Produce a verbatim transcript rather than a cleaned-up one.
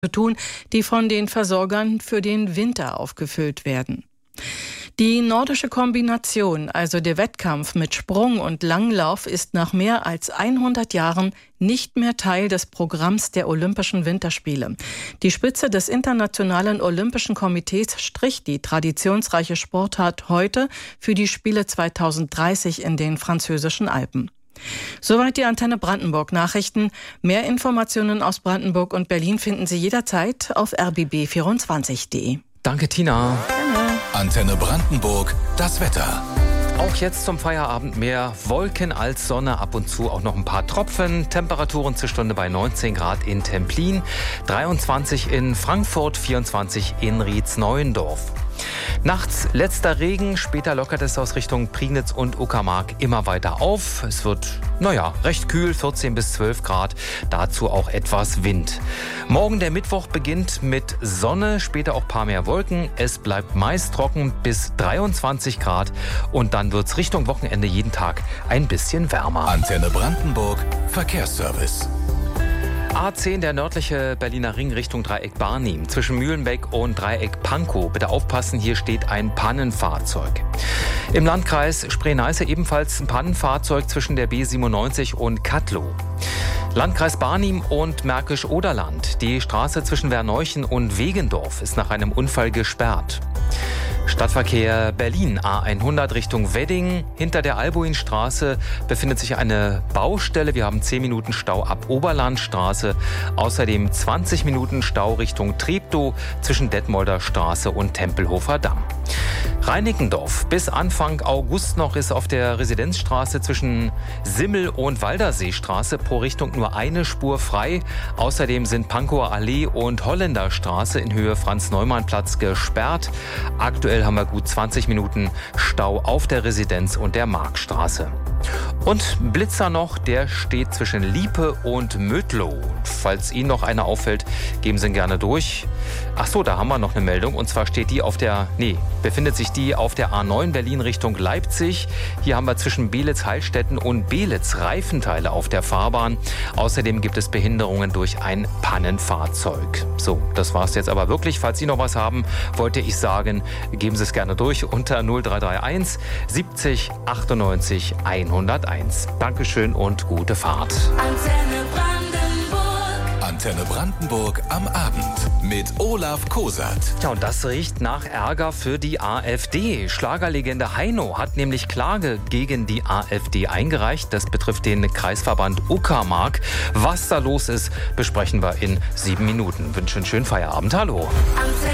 zu tun, die von den Versorgern für den Winter aufgefüllt werden. Die nordische Kombination, also der Wettkampf mit Sprung und Langlauf, ist nach mehr als hundert Jahren nicht mehr Teil des Programms der Olympischen Winterspiele. Die Spitze des Internationalen Olympischen Komitees strich die traditionsreiche Sportart heute für die Spiele zweitausenddreißig in den französischen Alpen. Soweit die Antenne Brandenburg Nachrichten. Mehr Informationen aus Brandenburg und Berlin finden Sie jederzeit auf r b b vierundzwanzig punkt d e. Danke, Tina. Gerne. Antenne Brandenburg, das Wetter. Auch jetzt zum Feierabend mehr Wolken als Sonne, ab und zu auch noch ein paar Tropfen. Temperaturen zur Stunde bei neunzehn Grad in Templin, dreiundzwanzig in Frankfurt, vierundzwanzig in Rietz-Neuendorf. Nachts letzter Regen, später lockert es aus Richtung Prignitz und Uckermark immer weiter auf. Es wird, naja, recht kühl, vierzehn bis zwölf Grad, dazu auch etwas Wind. Morgen der Mittwoch beginnt mit Sonne, später auch ein paar mehr Wolken. Es bleibt meist trocken bis dreiundzwanzig Grad und dann wird es Richtung Wochenende jeden Tag ein bisschen wärmer. Antenne Brandenburg, Verkehrsservice. A zehn, der nördliche Berliner Ring Richtung Dreieck Barnim, zwischen Mühlenbeck und Dreieck Pankow. Bitte aufpassen, hier steht ein Pannenfahrzeug. Im Landkreis Spree-Neiße ebenfalls ein Pannenfahrzeug zwischen der B siebenundneunzig und Kattlow. Landkreis Barnim und Märkisch-Oderland. Die Straße zwischen Werneuchen und Wegendorf ist nach einem Unfall gesperrt. Stadtverkehr Berlin, A hundert Richtung Wedding. Hinter der Albuinstraße befindet sich eine Baustelle. Wir haben zehn Minuten Stau ab Oberlandstraße. Außerdem zwanzig Minuten Stau Richtung Treptow zwischen Detmolder Straße und Tempelhofer Damm. Reinickendorf. Bis Anfang August noch ist auf der Residenzstraße zwischen Simmel und Walderseestraße pro Richtung nur eine Spur frei. Außerdem sind Pankower Allee und Holländerstraße in Höhe Franz-Neumann-Platz gesperrt. Aktuell haben wir gut zwanzig Minuten Stau auf der Residenz und der Markstraße. Und Blitzer noch, der steht zwischen Liepe und Mödlow. Falls Ihnen noch einer auffällt, geben Sie ihn gerne durch. Ach so, da haben wir noch eine Meldung. Und zwar steht die auf der, nee, befindet sich die auf der A neun Berlin Richtung Leipzig. Hier haben wir zwischen Belitz-Heilstätten und Belitz Reifenteile auf der Fahrbahn. Außerdem gibt es Behinderungen durch ein Pannenfahrzeug. So, das war's jetzt aber wirklich. Falls Sie noch was haben, wollte ich sagen, geben Sie es gerne durch unter null drei drei eins siebzig achtundneunzig hunderteins. Dankeschön und gute Fahrt. Antenne Brandenburg. Antenne Brandenburg am Abend mit Olaf Kosat. Ja, und das riecht nach Ärger für die AfD. Schlagerlegende Heino hat nämlich Klage gegen die AfD eingereicht. Das betrifft den Kreisverband Uckermark. Was da los ist, besprechen wir in sieben Minuten. Wünsche einen schönen Feierabend. Hallo. Antenne